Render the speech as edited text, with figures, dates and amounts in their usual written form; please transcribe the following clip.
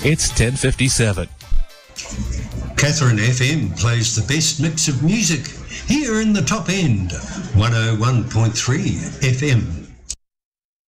It's 10:57. Catherine FM plays the best mix of music here in the top end, 101.3 FM.